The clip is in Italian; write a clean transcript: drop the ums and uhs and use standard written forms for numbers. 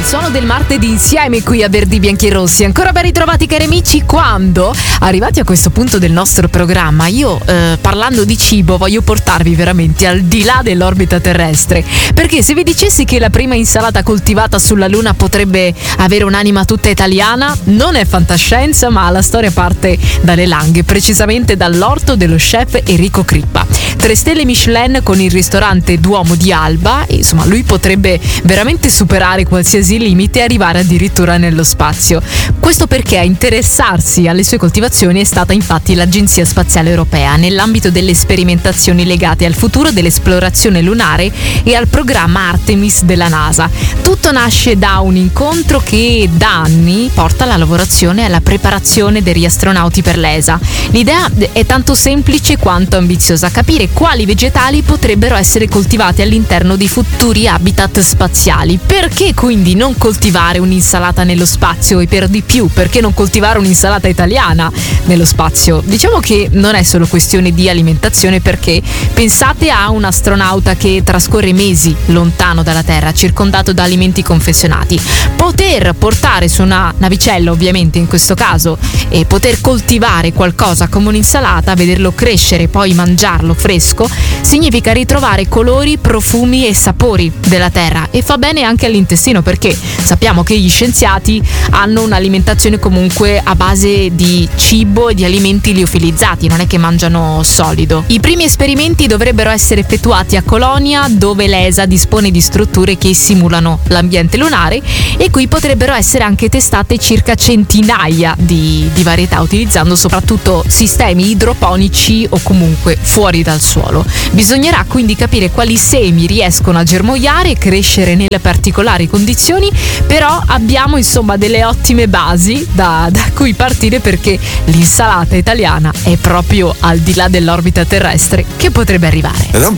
suono del martedì insieme qui a Verdi Bianchi e Rossi. Ancora ben ritrovati cari amici, quando arrivati a questo punto del nostro programma io parlando di cibo voglio portarvi veramente al di là dell'orbita terrestre, perché se vi dicessi che la prima insalata coltivata sulla Luna potrebbe avere un'anima tutta italiana, non è fantascienza, ma la storia parte dalle Langhe, precisamente dall'orto dello chef Enrico Crippa. 3 stelle Michelin con il ristorante Duomo di Alba, e, insomma, lui potrebbe veramente superare qualsiasi limite e arrivare addirittura nello spazio. Questo perché a interessarsi alle sue coltivazioni è stata infatti l'Agenzia Spaziale Europea, nell'ambito delle sperimentazioni legate al futuro dell'esplorazione lunare e al programma Artemis della NASA. Tutto nasce da un incontro che da anni porta alla lavorazione e alla preparazione degli astronauti per l'ESA. L'idea è tanto semplice quanto ambiziosa: capire quali vegetali potrebbero essere coltivati all'interno di futuri habitat spaziali. Perché quindi non coltivare un'insalata nello spazio, e per di più perché non coltivare un'insalata italiana nello spazio? Diciamo che non è solo questione di alimentazione, perché pensate a un astronauta che trascorre mesi lontano dalla Terra, circondato da alimenti confezionati. Poter portare su una navicella, ovviamente in questo caso, e poter coltivare qualcosa come un'insalata, vederlo crescere, poi mangiarlo fresco, significa ritrovare colori, profumi e sapori della terra, e fa bene anche all'intestino, perché sappiamo che gli scienziati hanno un'alimentazione comunque a base di cibo e di alimenti liofilizzati, non è che mangiano solido. I primi esperimenti dovrebbero essere effettuati a Colonia, dove l'ESA dispone di strutture che simulano l'ambiente lunare, e qui potrebbero essere anche testate circa centinaia di varietà, utilizzando soprattutto sistemi idroponici o comunque fuori dal suolo. Bisognerà quindi capire quali semi riescono a germogliare e crescere nelle particolari condizioni, però abbiamo insomma delle ottime basi da cui partire, perché l'insalata italiana è proprio al di là dell'orbita terrestre che potrebbe arrivare. Ed è un